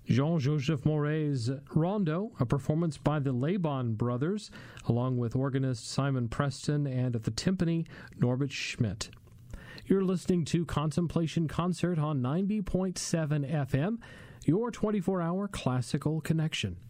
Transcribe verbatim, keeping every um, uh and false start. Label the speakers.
Speaker 1: Jean-Joseph Maury's Rondo, a performance by the Laban Brothers, along with organist Simon Preston and at the timpani, Norbert Schmidt. You're listening to Contemplation Concert on ninety point seven F M, your twenty-four hour classical connection.